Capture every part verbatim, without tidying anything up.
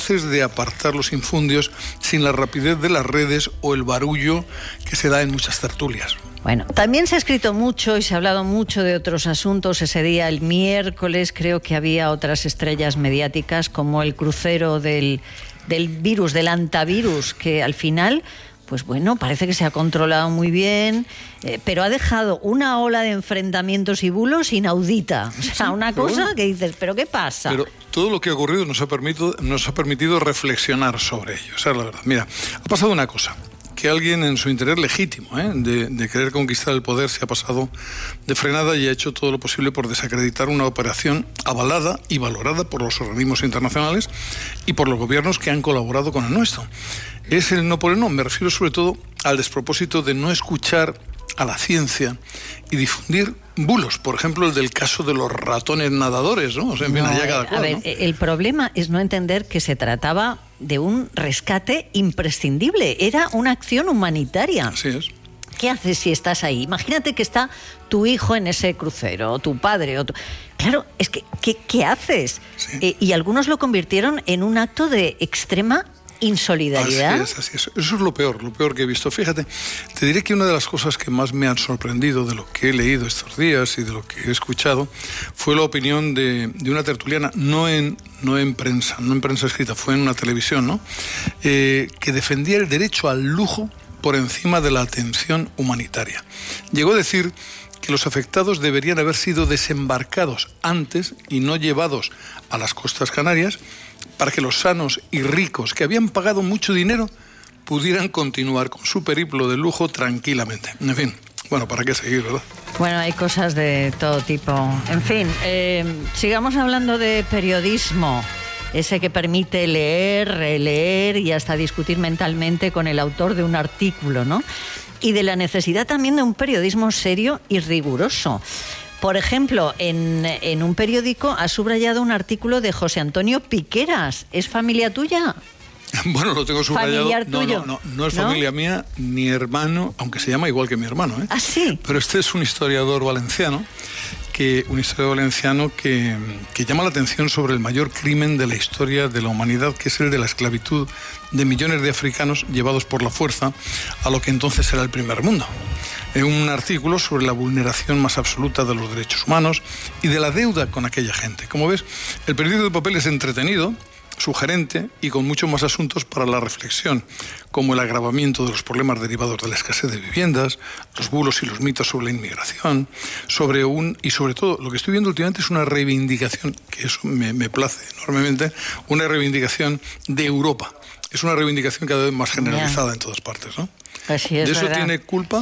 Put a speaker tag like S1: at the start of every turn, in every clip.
S1: incapaces de apartar los infundios sin la rapidez de las redes o el barullo que se da en muchas tertulias.
S2: Bueno, también se ha escrito mucho y se ha hablado mucho de otros asuntos. Ese día, el miércoles, creo que había otras estrellas mediáticas como el crucero del, del virus, del antivirus, que al final, pues bueno, parece que se ha controlado muy bien, eh, pero ha dejado una ola de enfrentamientos y bulos inaudita. O sea, una cosa bueno, que dices, ¿pero qué pasa?
S1: Pero todo lo que ha ocurrido nos ha permitido, nos ha permitido reflexionar sobre ello. Esa es la verdad. Mira, ha pasado una cosa. Que alguien en su interés legítimo ¿eh? de, de querer conquistar el poder se ha pasado de frenada y ha hecho todo lo posible por desacreditar una operación avalada y valorada por los organismos internacionales y por los gobiernos que han colaborado con el nuestro. Es el no por el no, me refiero sobre todo al despropósito de no escuchar a la ciencia y difundir bulos, por ejemplo el del caso de los ratones nadadores, ¿no? O sea, en fin,
S2: no,
S1: allá cada
S2: a
S1: cual,
S2: ver,
S1: ¿no?
S2: El problema es no entender que se trataba de un rescate imprescindible, era una acción humanitaria.
S1: Así es.
S2: ¿Qué haces si estás ahí? Imagínate que está tu hijo en ese crucero, o tu padre, o tu... Claro, es que, ¿qué, qué haces?
S1: Sí.
S2: Eh, y algunos lo convirtieron en un acto de extrema insolidaridad.
S1: Así es, así es. Eso es lo peor, lo peor que he visto. Fíjate, te diré que una de las cosas que más me han sorprendido de lo que he leído estos días y de lo que he escuchado fue la opinión de, de una tertuliana, no en, no en prensa, no en prensa escrita, fue en una televisión, ¿no? Eh, que defendía el derecho al lujo por encima de la atención humanitaria. Llegó a decir que los afectados deberían haber sido desembarcados antes y no llevados a las costas canarias para que los sanos y ricos que habían pagado mucho dinero pudieran continuar con su periplo de lujo tranquilamente. En fin, bueno, ¿para qué seguir, verdad?
S2: Bueno, hay cosas de todo tipo. En fin, eh, sigamos hablando de periodismo, ese que permite leer, releer y hasta discutir mentalmente con el autor de un artículo, ¿no? Y de la necesidad también de un periodismo serio y riguroso. Por ejemplo, en, en un periódico ha subrayado un artículo de José Antonio Piqueras. ¿Es familia tuya?
S1: Bueno, lo tengo subrayado.
S2: ¿Familiar
S1: no,
S2: tuyo?
S1: No, no, no es
S2: ¿No?
S1: familia mía ni hermano, aunque se llama igual que mi hermano, ¿eh?
S2: ¿Ah, sí?
S1: Pero este es un historiador valenciano, que, un historiador valenciano que, que llama la atención sobre el mayor crimen de la historia de la humanidad, que es el de la esclavitud de millones de africanos llevados por la fuerza a lo que entonces era el primer mundo. En un artículo sobre la vulneración más absoluta de los derechos humanos y de la deuda con aquella gente. Como ves, el periódico de papel es entretenido, sugerente y con muchos más asuntos para la reflexión, como el agravamiento de los problemas derivados de la escasez de viviendas, los bulos y los mitos sobre la inmigración, sobre un y sobre todo lo que estoy viendo últimamente es una reivindicación, que eso me, me place enormemente, una reivindicación de Europa. Es una reivindicación cada vez más generalizada yeah. en todas partes, ¿no?
S2: Pues sí, es
S1: de eso
S2: verdad.
S1: tiene culpa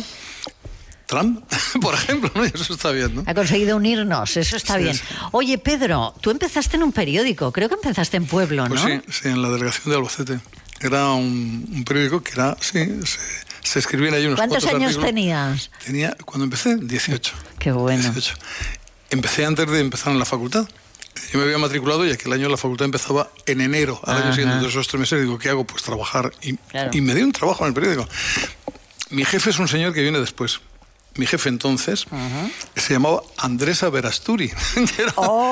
S1: Trump, por ejemplo, ¿no? Eso está bien, ¿no?
S2: Ha conseguido unirnos, eso está
S1: sí,
S2: bien.
S1: Sí.
S2: Oye, Pedro, tú empezaste en un periódico, creo que empezaste en Pueblo, ¿no?
S1: Pues sí, sí, en la delegación de Albacete. Era un, un periódico que era, sí, se, se escribían ahí unos
S2: ¿Cuántos
S1: cuantos
S2: años
S1: artículos.
S2: tenías?
S1: Tenía, cuando empecé, dieciocho.
S2: Qué bueno.
S1: dieciocho. Empecé antes de empezar en la facultad. Yo me había matriculado y aquel año la facultad empezaba en enero, al año siguiente, de esos tres meses. Digo, ¿qué hago? Pues trabajar. Y,
S2: claro.
S1: y me dio un trabajo en el periódico. Mi jefe es un señor que viene después. Mi jefe entonces uh-huh. se llamaba Andrés Averasturi. era,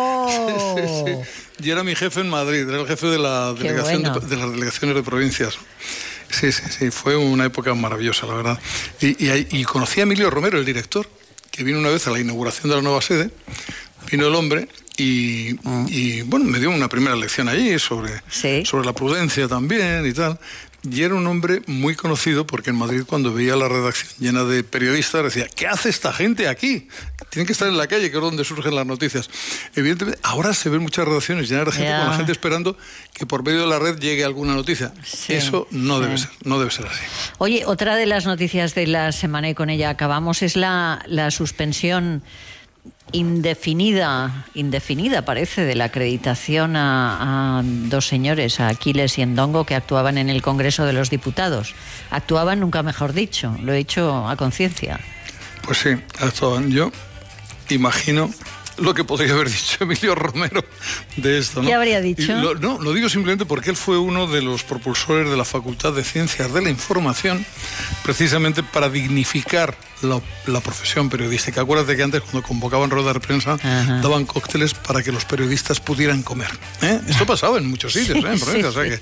S2: oh.
S1: sí, sí, sí. Y era mi jefe en Madrid, era el jefe de, la delegación
S2: bueno.
S1: de, de las delegaciones de provincias. Sí, sí, sí, fue una época maravillosa, la verdad. Y, y, y conocí a Emilio Romero, el director, que vino una vez a la inauguración de la nueva sede. Vino el hombre y, uh-huh. y bueno, me dio una primera lección allí sobre,
S2: ¿Sí?
S1: sobre la prudencia también y tal. Y era un hombre muy conocido porque en Madrid, cuando veía la redacción llena de periodistas, decía, ¿qué hace esta gente aquí? Tienen que estar en la calle, que es donde surgen las noticias. Evidentemente, ahora se ven muchas redacciones llenas de gente, yeah. con la gente esperando que por medio de la red llegue alguna noticia. Sí, Eso no sí. debe ser, no debe ser así.
S2: Oye, otra de las noticias de la semana, y con ella acabamos, es la, la suspensión indefinida, indefinida parece, de la acreditación a, a dos señores, a Aquiles y Endongo, que actuaban en el Congreso de los Diputados. Actuaban, nunca mejor dicho, lo he dicho a conciencia.
S1: Pues sí, actuaban. Yo imagino lo que podría haber dicho Emilio Romero de esto, ¿no?
S2: ¿Qué habría dicho?
S1: Lo, no, lo digo simplemente porque él fue uno de los propulsores de la Facultad de Ciencias de la Información, precisamente para dignificar la, la profesión periodística. Acuérdate que antes, cuando convocaban ruedas de prensa, Ajá. daban cócteles para que los periodistas pudieran comer, ¿eh? Esto pasaba en muchos sitios, ¿eh? En
S2: sí, sí,
S1: o sea que